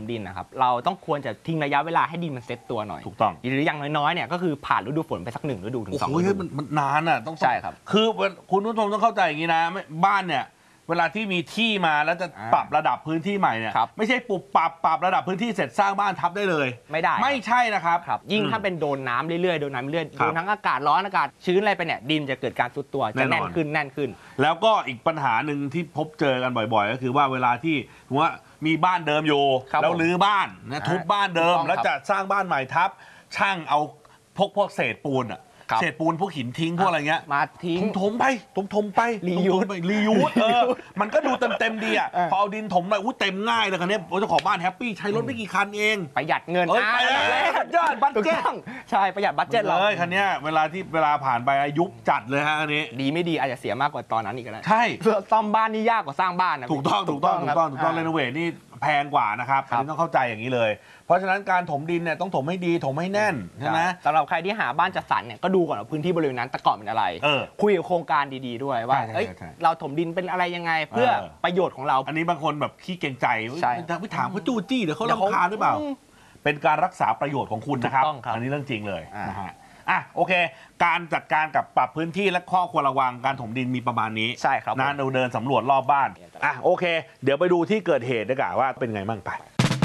ดินนะครับเราต้องควรจะทิ้งระยะเวลาให้ดินมันเซ็ตตัวหน่อยถูกต้องหรืออย่างน้อยๆเนี่ยก็คือผ่านฤดูฝนไปสัก1 ฤดูถึง2 ฤดูมันนานอ่ะต้องใช่ครับคือคุณผู้ชมต้องเข้าใจอย่างนี้นะบ้านเนี่ยเวลาที่มีที่มาแล้วจะปรับระดับพื้นที่ใหม่เนี่ยไม่ใช่ปรับระดับพื้นที่เสร็จสร้างบ้านทับได้เลยไม่ได้ไม่ใช่นะครับยิ่งถ้าเป็นโดนน้ำเรื่อยๆโดนทั้งอากาศร้อนอากาศชื้นอะไรไปเนี่ยดินจะเกิดการทรุดตัวจะแน่นขึ้นแล้วก็อีกปัญหาหนึ่งที่พบเจอกันบ่อยๆก็คือว่าเวลาที่ว่ามีบ้านเดิมอยู่แล้วรื้อบ้านนะทุบบ้านเดิมแล้วจะสร้างบ้านใหม่ทับช่างเอาพวกเศษปูนเศษปูนพวกหินทิ้งพวกอะไรเงี้ยมาทิ้งถมไปรียูสมันก็ดูเต็มดีอ่ะพอเอาดินถมหน่อยเต็มง่ายเลยคันนี้เจ้าของบ้านแฮปปี้ใช้รถไม่กี่คันเองประหยัดเงินยอดบัตเจ็ตใช่ประหยัดบัตเจ็ตเลยคันนี้เวลาผ่านไปยุบจัดเลยฮะอันนี้ดีไม่ดีอาจจะเสียมากกว่าตอนนั้นอีกแล้วใช่ซ่อมบ้านนี่ยากกว่าสร้างบ้านนะถูกต้องเรโนเวทนี่แพงกว่านะครับอันนี้ต้องเข้าใจอย่างนี้เลยเพราะฉะนั้นการถมดินเนี่ยต้องถมให้ดีถมให้แน่นใช่ไหมสำหรับใครที่หาบ้านจัดสรรเนี่ยก็ดูก่อนว่าพื้นที่บริเวณนั้นแต่ก่อนเป็นอะไรคุยกับโครงการดีๆด้วยว่าเราถมดินเป็นอะไรยังไงเพื่อประโยชน์ของเราอันนี้บางคนแบบขี้เกรงใจไปถามเขาจู้จี้เดี๋ยวเขารำคาญหรือเปล่าเป็นการรักษาประโยชน์ของคุณนะครับอันนี้เรื่องจริงเลยนะฮะโอเคการจัดการกับปรับพื้นที่และข้อควรระวังการถมดินมีประมาณนี้ใช่ครับนะเดินสำรวจรอบบ้านโอเคเดี๋ยวไปดูที่เกิดเหตุดีกว่าว่าเป็นไงบ้างไป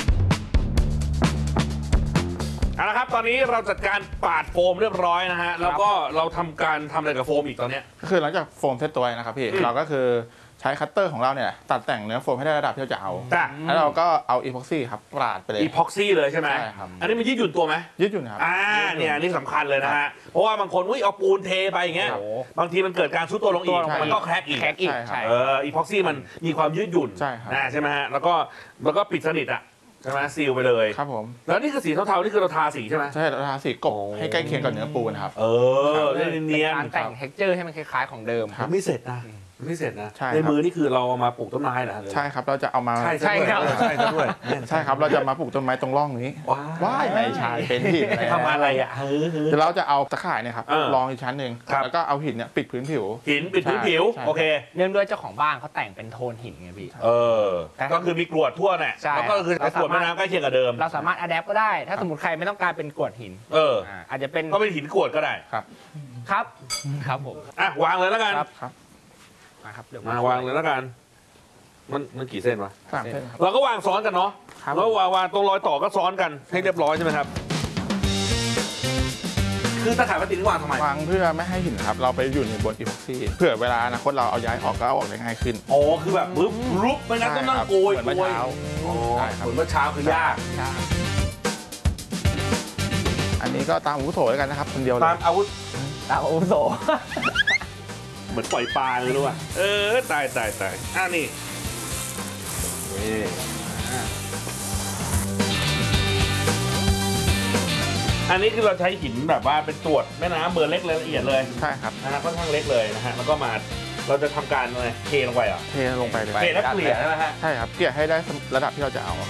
เอาละครับตอนนี้เราจัดการปาดโฟมเรียบร้อยนะฮะแล้วก็เราทำอะไรกับโฟมอีกตอนนี้ก็คือหลังจากโฟมเซตตัวนะครับพี่เราก็คือใช้คัตเตอร์ของเราเนี่ยตัดแต่งเนื้อโฟมให้ได้ระดับที่เราจะเอาแล้วเราก็เอาอีพ็อกซี่ครับปาดไปเลยอีพ็อกซี่เลยใช่ไหมใช่ครับอันนี้มันยืดหยุ่นตัวไหมยืดหยุ่นครับเนี่ยนี่สำคัญเลยนะฮะเพราะว่าบางคนเอาปูนเทไปอย่างเงี้ยบางทีมันเกิดการซุดตัวลงอีกมันก็แคร็กอีกอีพ็อกซี่มันมีความยืดหยุ่นใช่ไหมฮะแล้วก็ปิดสนิทอ่ะใช่ไหมซีลไปเลยครับผมแล้วนี่คือสีเทาๆนี่คือเราทาสีใช่ไหมใช่เราทาสีกบให้ใกล้เคียงกับเนื้อปูนครับเนียนการแต่งเท็กเจอร์ให้มันคล้ายๆของเดิมไม่เสร็จนะในมือนี่คือเราเอามาปลูกต้นไม้นะใช่ครับเราจะเอามาใช่ครับใช่ครับเราจะมาปลูกต้นไม้ตรงร่องนี้ว้ายไม่ใช่เป็นหินทำอะไรอ่ะเดี๋ยวเราจะเอาตะข่ายเนี่ยครับรองอีกชั้นหนึ่งแล้วก็เอาหินเนี่ยปิดพื้นผิวปิดพื้นผิวโอเคเนื่องด้วยเจ้าของบ้านเขาแต่งเป็นโทนหินไงพี่ก็คือมีกรวดทั่วเนี่ยแล้วก็คือกรวดแม่น้ำใกล้เคียงกับเดิมเราสามารถอัดแอปก็ได้ถ้าสมมติใครไม่ต้องการเป็นกรวดหินอาจจะเป็นก็เป็นหินกรวดก็ได้ครับผมวางเลยแล้วกันเดี๋ยวมาวางเลยแล้วกันมันกี่เส้นวะ 3 เส้นเราก็วางซ้อนกันเนาะแล้ววางตรงรอยต่อก็ซ้อนกันให้เรียบร้อยใช่ไหมครับคือตะข่ายพลาสติกวางทำไมวางเพื่อไม่ให้หินครับเราไปอยู่ในบนอีพ็อกซี่เผื่อเวลาอนาคตเราเอาย้ายออกก็เอาออกได้ง่ายขึ้นคือแบบรุบไม่งั้นต้องนั่งโกยเหมือนเมื่อเช้าเหมือนเมื่อเช้าคือยากอันนี้ก็ตามอาวุโสแล้วกันนะครับคนเดียวเลยตามอาวุโสเหมือนปล่อยปลาเลยรู้ป่ะตายนี่อันนี้คือเราใช้หินแบบว่าเป็นตรวจแม่น้ำเบอร์เล็กละเอียดเลยใช่ครับนะฮะค่อนข้างเล็กเลยนะฮะแล้วก็มาเราจะทำการอะไรเทลงไปเหรอเทลงไปเลยเทแล้วเกลี่ยนะฮะใช่ครับเกลี่ยให้ได้ระดับที่เราจะเอา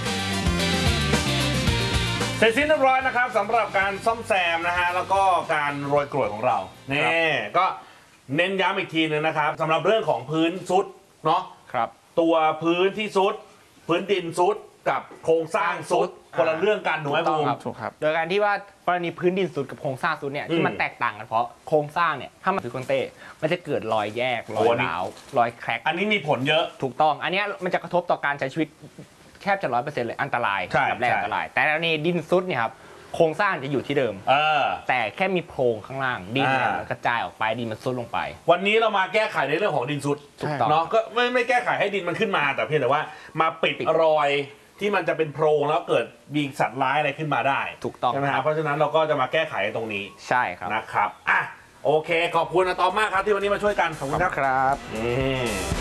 เสร็จสิ้นเรียบร้อยนะครับสำหรับการซ่อมแซมนะฮะแล้วก็การโรยกรวดของเรานี่ก็เน้นย้ำอีกทีนึงนะครับสำหรับเรื่องของพื้นซุดเนาะตัวพื้นที่ซุดพื้นดินซุดกับโครงสร้างซุดคนละเรื่องกันถูกไหมบูมถูกครับโดยการที่ว่ากรณีพื้นดินซุดกับโครงสร้างซุดเนี่ยที่มันแตกต่างกันเพราะโครงสร้างเนี่ยถ้ามันคือคอนเต้มันจะเกิดรอยแยกรอยร้าวรอยแคร็กอันนี้มีผลเยอะถูกต้องอันนี้มันจะกระทบต่อการใช้ชีวิตแทบจะ 100% เลยอันตรายกับแรงอันตรายแต่ในดินซุดเนี่ยครับโครงสร้างจะอยู่ที่เดิมแต่แค่มีโพรงข้างล่างดินมันกระจายออกไปดินมันซุดลงไปวันนี้เรามาแก้ไขในเรื่องของดินซุดเนาะก็ไม่แก้ไขให้ดินมันขึ้นมาแต่เพียงแต่ว่ามาปิดรอยที่มันจะเป็นโพรงแล้วเกิดมีสัตว์ร้ายอะไรขึ้นมาได้ถูกต้องใช่ไหมครับเพราะฉะนั้นเราก็จะมาแก้ไขตรงนี้ใช่ครับนะครับโอเคขอบคุณอะตอมมากครับที่วันนี้มาช่วยกันขอบคุณครับ